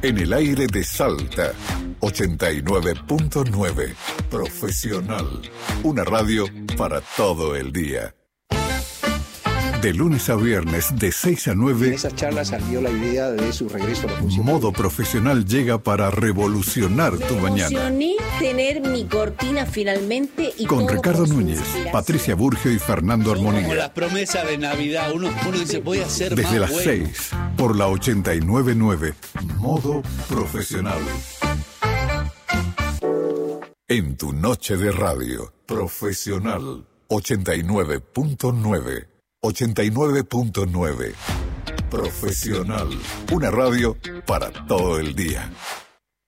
En el aire de Salta, 89.9. Profesional. Una radio para todo el día. De lunes a viernes, de 6 a 9. En esas charlas salió la idea de su regreso a la función. Modo Profesional llega para revolucionar tu mañana. Me emocioné tener mi cortina finalmente. Y con Ricardo Núñez, Patricia Burgio y Fernando Armonía. Como las promesas de Navidad, uno dice, voy a ser desde más las bueno. 6, por la 89.9. Modo Profesional. En tu noche de radio, Profesional, 89.9. 89.9. Profesional. Una radio para todo el día.